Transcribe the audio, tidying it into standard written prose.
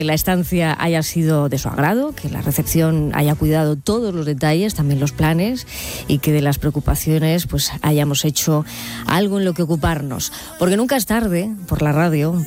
la estancia haya sido de su agrado, que la recepción haya cuidado todos los detalles, también los planes, y que de las preocupaciones pues hayamos hecho algo en lo que ocuparnos. Porque nunca es tarde, por la radio,